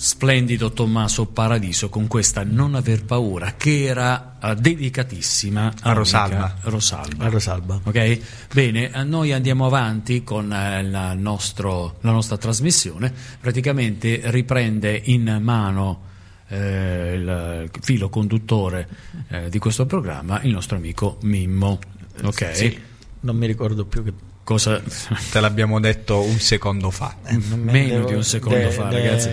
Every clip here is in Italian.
splendido Tommaso Paradiso con questa Non aver paura, che era dedicatissima a Rosalba. Rosalba. Ok? Bene, noi andiamo avanti con la nostra trasmissione. Praticamente riprende in mano il filo conduttore di questo programma il nostro amico Mimmo. Ok? Sì, non mi ricordo più che cosa te l'abbiamo detto un secondo fa, meno di un secondo fa, ragazzi.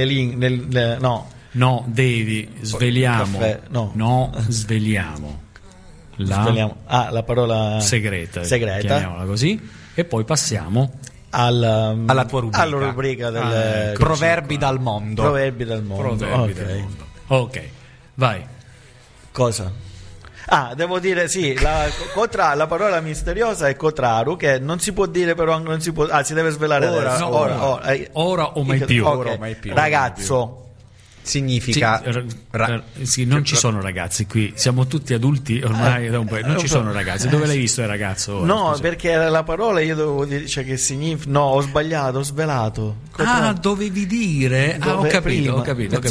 No, devi sveliamo. Sveliamo la parola segreta, chiamiamola così, e poi passiamo alla tua rubrica, alla rubrica del Proverbi dal mondo. Ok, vai. Cosa? Devo dire la parola misteriosa è Cotraru, che non si può dire, però non si può. Si deve svelare adesso. Ora o mai più. Ragazzo. Significa non ci sono ragazzi qui, siamo tutti adulti ormai da un po'. Non ci sono ragazzi. Dove l'hai visto il ragazzo ora? No, scusa. Perché era la parola, io dovevo dire che significa. No, ho sbagliato, ho svelato. Dovevi dire. Ho capito.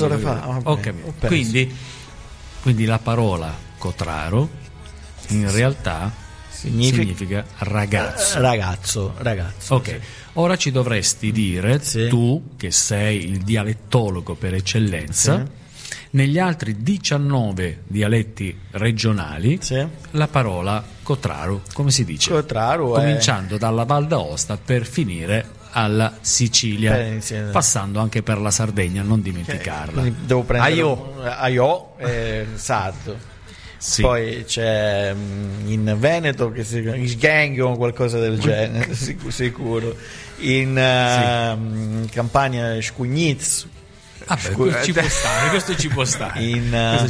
Quindi la parola Cotraro in realtà significa ragazzo. Ok, sì. Ora ci dovresti dire, tu che sei il dialettologo per eccellenza, negli altri 19 dialetti regionali, la parola Cotraro come si dice? Cotraro cominciando dalla Val d'Aosta per finire alla Sicilia, passando anche per la Sardegna, non dimenticarla. Devo prendere Aio Sardo. Sì. Poi c'è in Veneto che si chiama Sgangio o qualcosa del genere, sicuro. In Campania Scugnizzo. Questo ci può stare. In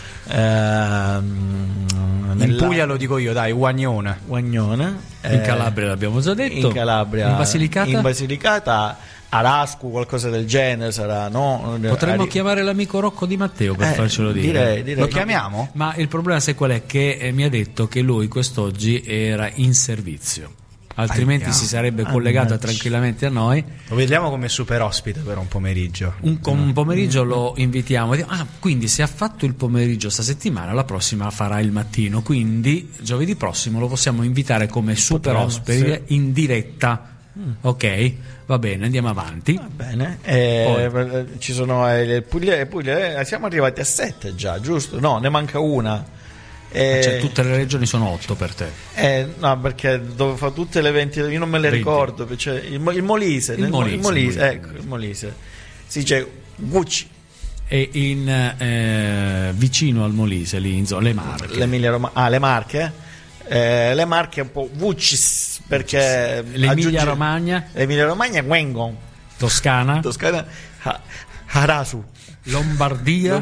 Puglia lo dico io, dai, Guagnona. In Calabria l'abbiamo già detto. In Calabria. In Basilicata Arascu, qualcosa del genere sarà, no? Potremmo chiamare l'amico Rocco Di Matteo per farcelo dire. Direi. Lo chiamiamo? Ma il problema sai qual è? Che mi ha detto che lui quest'oggi era in servizio, altrimenti si sarebbe collegato tranquillamente a noi. Lo vediamo come super ospite per un pomeriggio. Un pomeriggio lo invitiamo. Quindi se ha fatto il pomeriggio sta settimana, la prossima farà il mattino, quindi giovedì prossimo lo possiamo invitare come super ospite in diretta. Ok, va bene, andiamo avanti. Va bene. Ci sono Puglia, siamo arrivati a 7 già, giusto? No, ne manca una. Cioè, tutte le regioni sono 8 per te? No, perché dove fa tutte le 20, io non me le ricordo. Cioè, il Molise. Il Molise. Si dice Gucci. E vicino al Molise, lì in zona, le Marche. Le Marche? Le Marche un po' Vucis, perché l'Emilia Romagna, Wengon. Toscana Harasu. Lombardia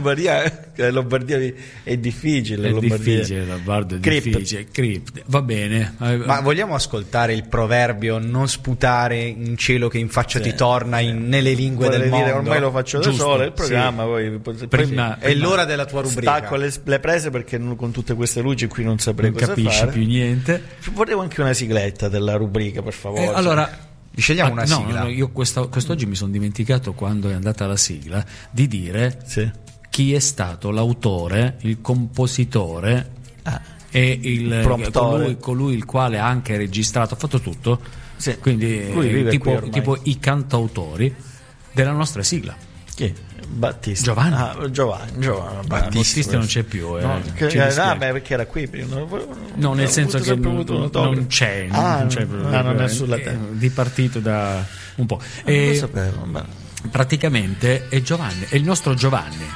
è difficile. Lombardo è difficile. Va bene. Ma vogliamo ascoltare il proverbio non sputare in cielo che in faccia ti torna nelle lingue del mondo? Ormai lo faccio da solo il programma, prima è l'ora della tua rubrica. Stacco le prese perché con tutte queste luci qui non saprei non cosa capisci fare. Più niente. Volevo anche una sigletta della rubrica, per favore. Allora scegliamo una sigla. No, io quest'oggi mi sono dimenticato, quando è andata la sigla, di dire chi è stato l'autore, il compositore e colui il quale ha anche registrato, ha fatto tutto, quindi tipo i cantautori della nostra sigla. Chi? Battista. Giovanni. Battista non c'è più. Perché era qui prima. No, nel senso che non c'è. Non è sulla terra. Di partito da un po'. Non lo sapevo. Praticamente è Giovanni, è il nostro Giovanni.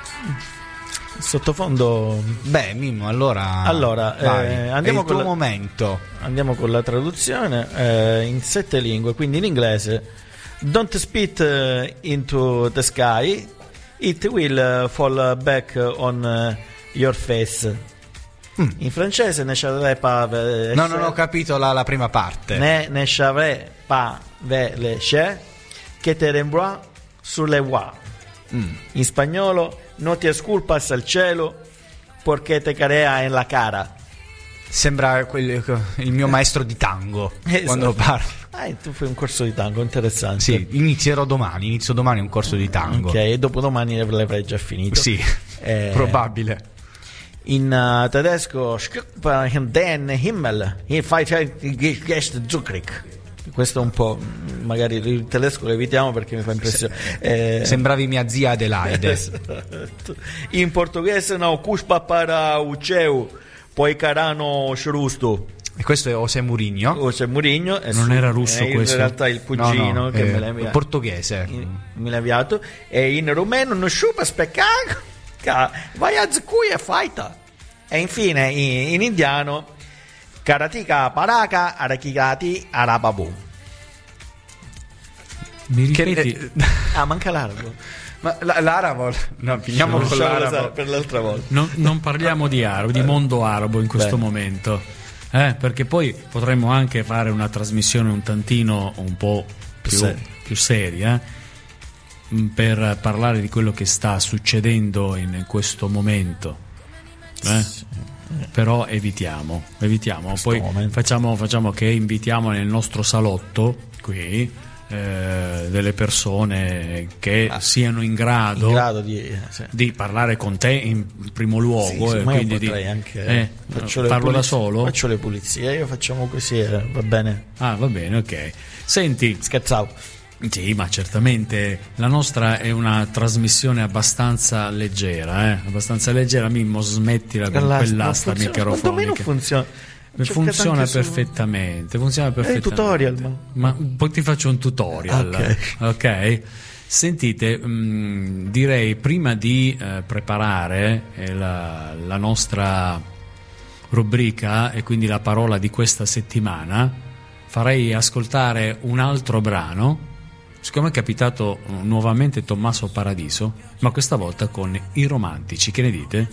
Sottofondo. Mimmo, allora andiamo con il tuo momento. Andiamo con la traduzione in 7 lingue, quindi in inglese. Don't spit into the sky, it will fall back on your face. In francese ne savrai pas. Non ho capito la prima parte. Ne savrai pas le che te renvoie sur les voies. In spagnolo, no ti esculpas al cielo porque te carea en la cara. Sembra il mio maestro di tango quando parla. Tu fai un corso di tango, interessante. Sì, inizio domani un corso di tango. Ok, e dopodomani l'avrai già finito. Sì, probabile. In tedesco Den Himmel Zuckrig. Questo è un po', magari il tedesco lo evitiamo perché mi fa impressione. Sembravi mia zia Adelaide. In portoghese no cuspa para uceu poi carano shrustu. E questo è José Mourinho. Non era russo questo? In realtà il cugino che me l'ha inviato. Portoghese. Me l'ha inviato. E in rumeno non sciupa speccago. Vai a cui è faita. E infine in indiano Karatika Paraka Arakigati Arababu. Mi ripeti? Manca l'arabo. Ma l'arabo? No, finiamo con l'arabo per l'altra volta. Non parliamo di arabo, di mondo arabo in questo momento. Perché poi potremmo anche fare una trasmissione un tantino un po' più seria per parlare di quello che sta succedendo in questo momento. Però evitiamo. Poi facciamo che invitiamo nel nostro salotto qui delle persone che siano in grado di parlare con te in primo luogo. Ma quindi potrei anche parlo da solo? Faccio le pulizie, io facciamo così, va bene. Va bene, ok. Senti, scherzavo. Sì, ma certamente la nostra è una trasmissione abbastanza leggera, Mimmo, smettila con quell'asta microfonica. Funziona perfettamente. È tutorial, ma poi ti faccio un tutorial, ok? Sentite, direi prima di preparare la nostra rubrica e quindi la parola di questa settimana, farei ascoltare un altro brano. Siccome è capitato nuovamente Tommaso Paradiso, ma questa volta con i Romantici, che ne dite?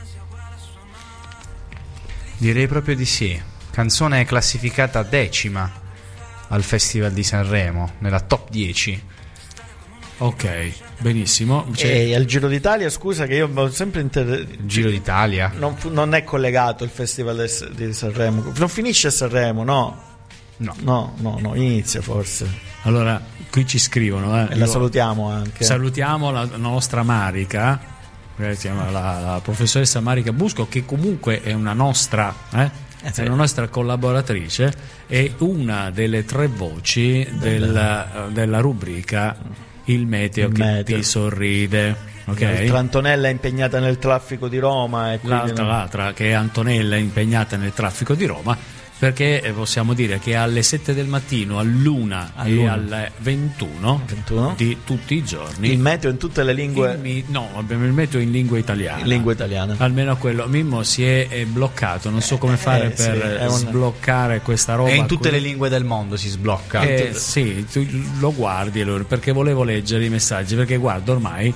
Direi proprio di sì. Canzone classificata 10ª al Festival di Sanremo, nella top 10. Ok, benissimo. E al Giro d'Italia, scusa che io ho sempre Giro d'Italia? Non è collegato il Festival di Sanremo. Non finisce a Sanremo, no? No, inizia forse. Allora, qui ci scrivono e la salutiamo anche. Salutiamo la nostra Marica, la professoressa Marica Busco, che comunque è una nostra è una nostra collaboratrice, è una delle 3 voci della rubrica Il Meteo che ti sorride. Okay. Antonella è impegnata nel traffico di Roma e l'altra che è Antonella è impegnata nel traffico di Roma, perché possiamo dire che alle 7 del mattino, all'1 e alle 21 di tutti i giorni il meteo in tutte le lingue. Abbiamo il meteo in lingua italiana. Almeno quello. Mimmo si è bloccato, non so come fare per sbloccare questa roba. E in tutte le lingue del mondo si sblocca. Sì, tu lo guardi allora, perché volevo leggere i messaggi, perché guarda, ormai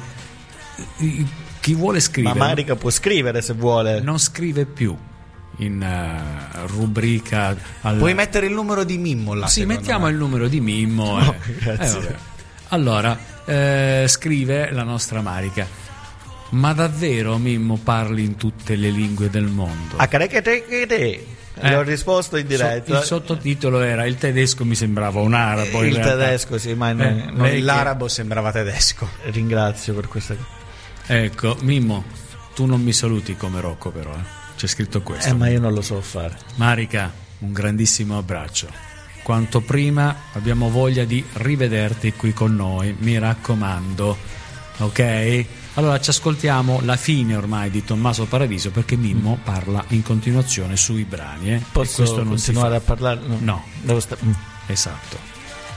chi vuole scrivere, ma Marica può scrivere se vuole, non scrive più in rubrica puoi mettere il numero di Mimmo là. Sì, mettiamo il numero di Mimmo. Grazie. Allora scrive la nostra Marica: ma davvero Mimmo parli in tutte le lingue del mondo? Le ho risposto in diretta. Il sottotitolo era: il tedesco mi sembrava un arabo. Il tedesco sì, ma l'arabo sembrava tedesco. Ringrazio per questa. Ecco, Mimmo, tu non mi saluti come Rocco, però c'è scritto questo. Ma io non lo so fare. Marica, un grandissimo abbraccio. Quanto prima abbiamo voglia di rivederti qui con noi, mi raccomando. Ok? Allora ci ascoltiamo la fine ormai di Tommaso Paradiso, perché Mimmo parla in continuazione sui brani. Posso continuare a parlare? No. Devo stare. Esatto.